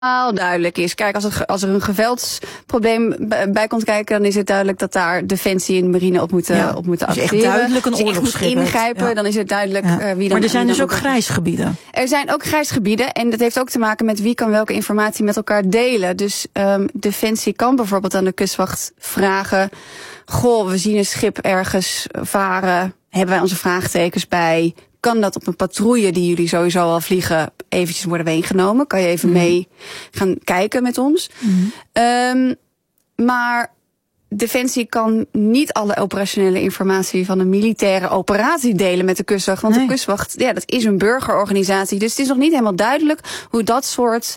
duidelijk is. Kijk, als er een geweldsprobleem bij komt kijken, dan is het duidelijk dat daar Defensie en Marine op moeten acteren. Als je echt duidelijk een oorlogsschip moet ingrijpen, dan is het duidelijk wie dan. Maar er zijn dus ook grijsgebieden. Er zijn ook grijsgebieden en dat heeft ook te maken met wie kan welke informatie met elkaar delen. Dus Defensie kan bijvoorbeeld aan de kustwacht vragen: goh, we zien een schip ergens varen. Hebben wij onze vraagtekens bij? Kan dat op een patrouille die jullie sowieso al vliegen eventjes worden meegenomen? Kan je even mee gaan kijken met ons? Maar Defensie kan niet alle operationele informatie van een militaire operatie delen met de kustwacht. Want de kustwacht, dat is een burgerorganisatie. Dus het is nog niet helemaal duidelijk hoe dat soort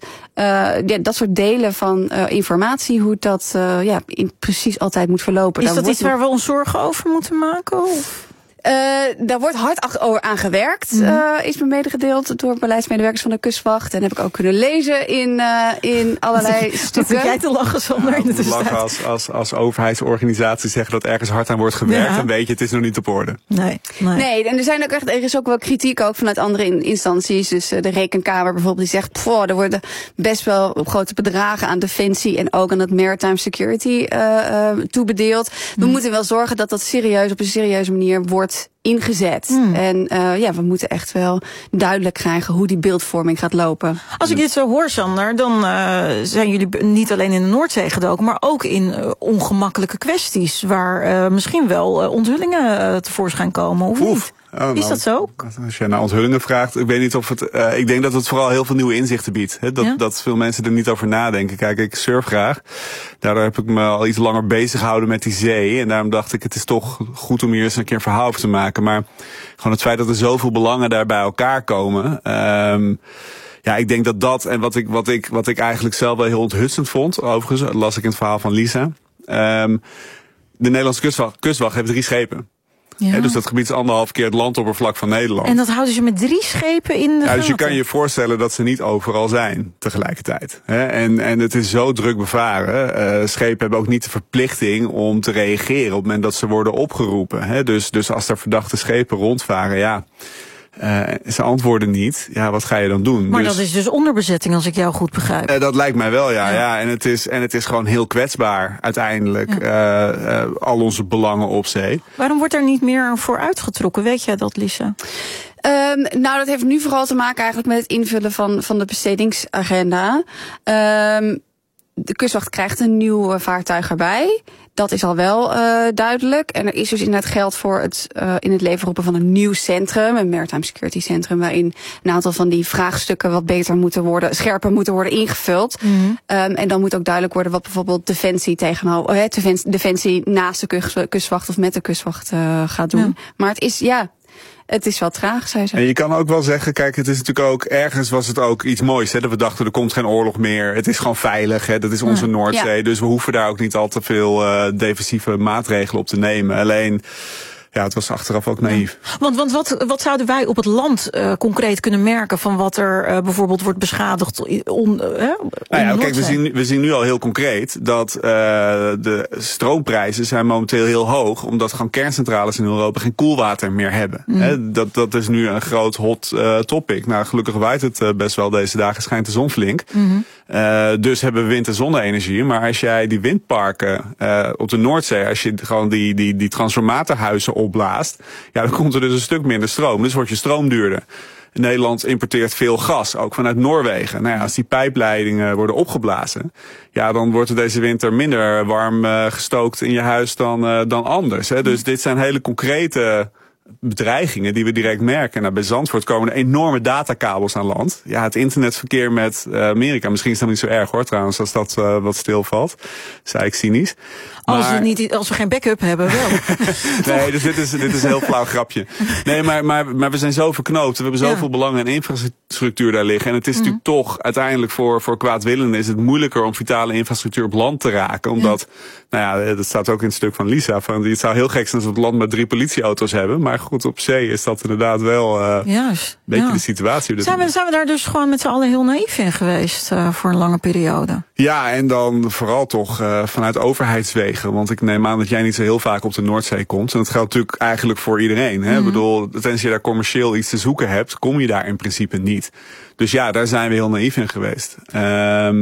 delen van informatie, hoe dat precies altijd moet verlopen. Is dat iets waar we ons zorgen over moeten maken? Of? Daar wordt hard aan gewerkt, is me medegedeeld door beleidsmedewerkers van de kustwacht. En heb ik ook kunnen lezen in allerlei stukken. Wat zit jij te lachen, Sander? Ik moet lachen als overheidsorganisaties zeggen dat ergens hard aan wordt gewerkt. Dan weet je, het is nog niet op orde. Nee, en er is ook wel kritiek ook vanuit andere instanties. Dus de Rekenkamer bijvoorbeeld, die zegt, er worden best wel grote bedragen aan Defensie en ook aan het Maritime Security toebedeeld. We moeten wel zorgen dat dat op een serieuze manier wordt ingezet. En we moeten echt wel duidelijk krijgen hoe die beeldvorming gaat lopen. Als ik dit zo hoor, Sander, dan zijn jullie niet alleen in de Noordzee gedoken, maar ook in ongemakkelijke kwesties waar misschien wel onthullingen tevoorschijn komen, of niet? Is dat zo? Als je naar onthullingen vraagt, ik weet niet of het. Ik denk dat het vooral heel veel nieuwe inzichten biedt. Dat veel mensen er niet over nadenken. Kijk, ik surf graag. Daardoor heb ik me al iets langer bezig gehouden met die zee. En daarom dacht ik, het is toch goed om hier eens een keer een verhaal over te maken. Maar gewoon het feit dat er zoveel belangen daar bij elkaar komen. Ik denk dat en wat ik eigenlijk zelf wel heel onthutsend vond. Overigens las ik in het verhaal van Lisa. De Nederlandse kustwacht heeft 3 schepen. Ja. Dus dat gebied is 1,5 keer het landoppervlak van Nederland. En dat houden ze met 3 schepen in de gaten? Dus je kan je voorstellen dat ze niet overal zijn tegelijkertijd. En het is zo druk bevaren. Schepen hebben ook niet de verplichting om te reageren op het moment dat ze worden opgeroepen. Dus als er verdachte schepen rondvaren, ze antwoorden niet. Ja, wat ga je dan doen? Maar dat is dus onderbezetting, als ik jou goed begrijp. Dat lijkt mij wel, ja. En het is gewoon heel kwetsbaar uiteindelijk. Al onze belangen op zee. Waarom wordt er niet meer voor uitgetrokken? Weet jij dat, Lisa? Dat heeft nu vooral te maken eigenlijk met het invullen van de bestedingsagenda. De kustwacht krijgt een nieuw vaartuig erbij. Dat is al wel duidelijk. En er is dus inderdaad geld voor het in het leven roepen van een nieuw centrum, een Maritime Security Centrum, waarin een aantal van die vraagstukken wat scherper moeten worden ingevuld. En dan moet ook duidelijk worden wat bijvoorbeeld Defensie Defensie naast de kustwacht of met de kustwacht gaat doen. Ja. Maar het is wel traag, zei ze. En je kan ook wel zeggen, kijk, het is natuurlijk ook, ergens was het ook iets moois. Dat we dachten, er komt geen oorlog meer. Het is gewoon veilig, dat is onze Noordzee. Dus we hoeven daar ook niet al te veel defensieve maatregelen op te nemen. Alleen, het was achteraf ook naïef. Want wat zouden wij op het land concreet kunnen merken van wat er bijvoorbeeld wordt beschadigd? Kijk, we zien nu al heel concreet dat de stroomprijzen zijn momenteel heel hoog, omdat gewoon kerncentrales in Europa geen koelwater meer hebben. Dat is nu een groot hot topic. Nou, gelukkig waait het best wel deze dagen, schijnt de zon flink. Dus hebben we wind- en zonne-energie. Maar als jij die windparken op de Noordzee, als je gewoon die transformatorhuizen opblaast, dan komt er dus een stuk minder stroom. Dus wordt je stroom duurder. Nederland importeert veel gas, ook vanuit Noorwegen. Als die pijpleidingen worden opgeblazen, dan wordt er deze winter minder warm gestookt in je huis dan anders. Dus dit zijn hele concrete bedreigingen die we direct merken. Bij Zandvoort komen er enorme datakabels aan land. Het internetverkeer met Amerika, misschien is dat niet zo erg hoor trouwens, als dat wat stilvalt. Zei ik cynisch. Als we geen backup hebben, wel. Nee, dus dit is een heel flauw grapje. Nee, maar we zijn zo verknoopt. We hebben zoveel belangen en infrastructuur daar liggen. En het is natuurlijk toch, uiteindelijk voor kwaadwillenden is het moeilijker om vitale infrastructuur op land te raken. Omdat, dat staat ook in het stuk van Lisa. Het zou heel gek zijn als we het land met 3 politieauto's hebben. Maar Maar goed, op zee is dat inderdaad wel een beetje de situatie. Zijn we daar dus gewoon met z'n allen heel naïef in geweest voor een lange periode? Ja, en dan vooral toch vanuit overheidswegen. Want ik neem aan dat jij niet zo heel vaak op de Noordzee komt. En dat geldt natuurlijk eigenlijk voor iedereen. Hè? Ik bedoel, tenzij je daar commercieel iets te zoeken hebt, kom je daar in principe niet. Dus ja, daar zijn we heel naïef in geweest.